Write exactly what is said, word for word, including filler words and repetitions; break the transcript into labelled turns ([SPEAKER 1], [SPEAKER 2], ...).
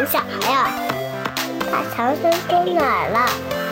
[SPEAKER 1] 小孩啊，把长生出哪儿了？